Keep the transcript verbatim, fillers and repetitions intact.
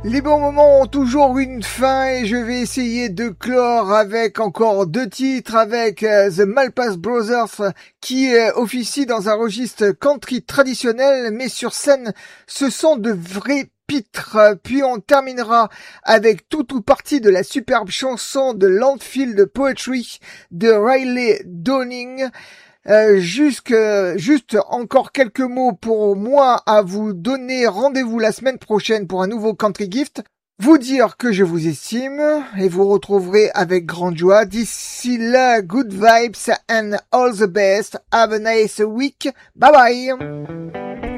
Les bons moments ont toujours une fin et je vais essayer de clore avec encore deux titres avec euh, The Malpass Brothers qui euh, officie dans un registre country traditionnel mais sur scène ce sont de vrais pitres. Puis on terminera avec tout ou partie de la superbe chanson de Landfill Poetry de Riley Downing. Euh, jusque, juste encore quelques mots pour moi à vous donner rendez-vous la semaine prochaine pour un nouveau Country Gift. Vous dire que je vous estime et vous retrouverez avec grande joie. D'ici là, good vibes and all the best. Have a nice week. Bye bye.